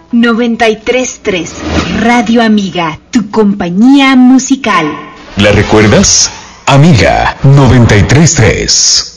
93.3 Radio Amiga, tu compañía musical. ¿La recuerdas? Amiga 93.3.